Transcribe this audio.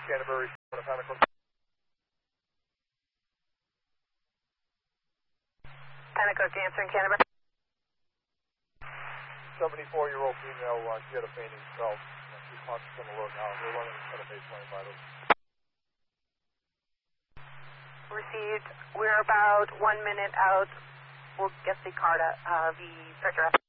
Canterbury, Panacook. 74-year-old female, she had a fainting spell. She's conscious on the low now. We're running at a baseline vitals. Received. We're about 1 minute out. We'll get the card, the stretcher up.